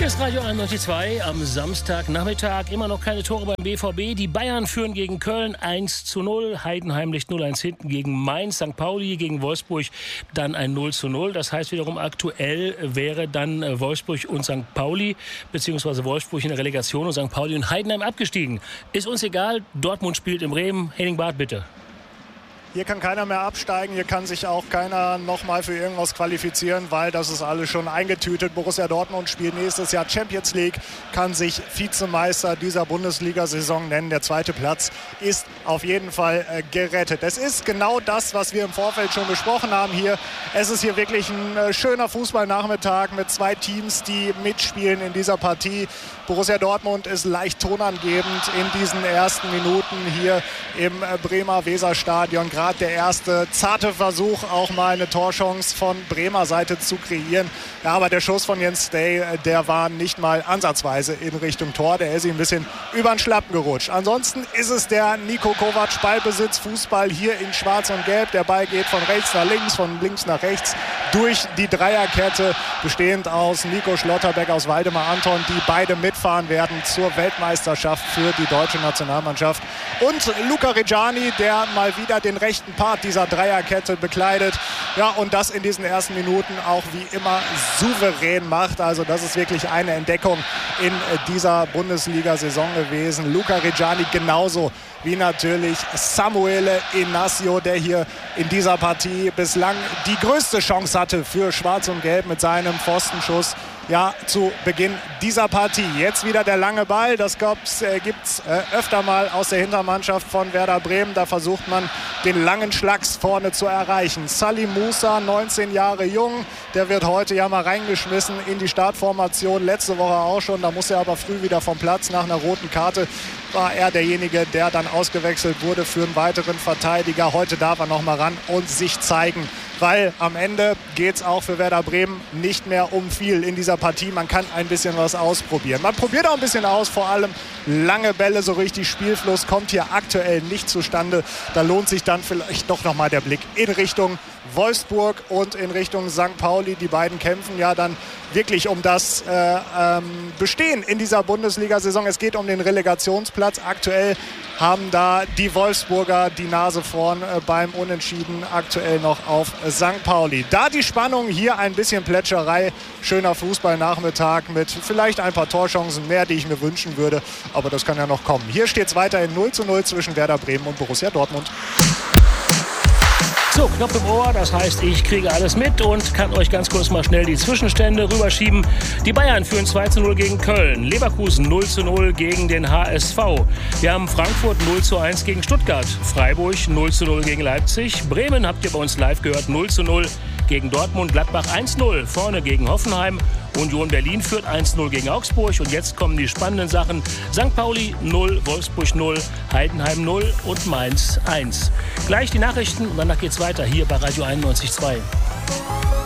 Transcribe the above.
Hier ist Radio 91.2 am Samstagnachmittag. Immer noch keine Tore beim BVB. Die Bayern führen gegen Köln 1:0. Heidenheim liegt 0:1 hinten gegen Mainz. St. Pauli gegen Wolfsburg dann ein 0:0. Das heißt wiederum, aktuell wäre dann Wolfsburg und St. Pauli, beziehungsweise Wolfsburg in der Relegation und St. Pauli und Heidenheim abgestiegen. Ist uns egal. Dortmund spielt in Bremen. Henning Barth, bitte. Hier kann keiner mehr absteigen, hier kann sich auch keiner nochmal für irgendwas qualifizieren, weil das ist alles schon eingetütet. Borussia Dortmund spielt nächstes Jahr Champions League, kann sich Vizemeister dieser Bundesliga-Saison nennen. Der zweite Platz ist auf jeden Fall gerettet. Es ist genau das, was wir im Vorfeld schon besprochen haben hier. Es ist hier wirklich ein schöner Fußballnachmittag mit zwei Teams, die mitspielen in dieser Partie. Borussia Dortmund ist leicht tonangebend in diesen ersten Minuten hier im Bremer Weserstadion. Gerade der erste zarte Versuch, auch mal eine Torchance von Bremer Seite zu kreieren. Ja, aber der Schuss von Jens Stay, der war nicht mal ansatzweise in Richtung Tor. Der ist ihm ein bisschen über den Schlappen gerutscht. Ansonsten ist es der Niko Kovac Ballbesitz, Fußball hier in Schwarz und Gelb. Der Ball geht von rechts nach links, von links nach rechts durch die Dreierkette, bestehend aus Nico Schlotterbeck, aus Waldemar Anton, die beide mitfahren werden zur Weltmeisterschaft für die deutsche Nationalmannschaft. Und Luca Reggiani, der mal wieder den rechten Part dieser Dreierkette bekleidet. Ja, und das in diesen ersten Minuten auch wie immer souverän macht. Also das ist wirklich eine Entdeckung in dieser Bundesliga-Saison gewesen. Luca Reggiani genauso wie natürlich Samuele Inácio, der hier in dieser Partie bislang die größte Chance hatte für Schwarz und Gelb mit seinem Pfostenschuss. Ja, zu Beginn dieser Partie. Jetzt wieder der lange Ball. Das gibt's öfter mal aus der Hintermannschaft von Werder Bremen. Da versucht man, den langen Schlags vorne zu erreichen. Salim Musa, 19 Jahre jung. Der wird heute ja mal reingeschmissen in die Startformation. Letzte Woche auch schon. Da muss er aber früh wieder vom Platz. Nach einer roten Karte war er derjenige, der dann ausgewechselt wurde für einen weiteren Verteidiger. Heute darf er noch mal ran und sich zeigen. Weil am Ende geht es auch für Werder Bremen nicht mehr um viel in dieser Partie. Man kann ein bisschen was ausprobieren. Man probiert auch ein bisschen aus, vor allem lange Bälle, so richtig Spielfluss kommt hier aktuell nicht zustande. Da lohnt sich dann vielleicht doch nochmal der Blick in Richtung Wolfsburg und in Richtung St. Pauli. Die beiden kämpfen ja dann wirklich um das Bestehen in dieser Bundesliga-Saison. Es geht um den Relegationsplatz. Aktuell haben da die Wolfsburger die Nase vorn beim Unentschieden aktuell noch auf St. Pauli. Da die Spannung, hier ein bisschen Plätscherei. Schöner Fußballnachmittag mit vielleicht ein paar Torchancen mehr, die ich mir wünschen würde. Aber das kann ja noch kommen. Hier steht es weiterhin 0:0 zwischen Werder Bremen und Borussia Dortmund. So, Knopf im Ohr, das heißt, ich kriege alles mit und kann euch ganz kurz mal schnell die Zwischenstände rüberschieben. Die Bayern führen 2:0 gegen Köln, Leverkusen 0:0 gegen den HSV. Wir haben Frankfurt 0:1 gegen Stuttgart, Freiburg 0:0 gegen Leipzig, Bremen habt ihr bei uns live gehört 0:0 gegen Dortmund, Gladbach 1:0 vorne gegen Hoffenheim. Union Berlin führt 1:0 gegen Augsburg und jetzt kommen die spannenden Sachen. St. Pauli 0, Wolfsburg 0, Heidenheim 0 und Mainz 1. Gleich die Nachrichten und danach geht's weiter hier bei Radio 91.2.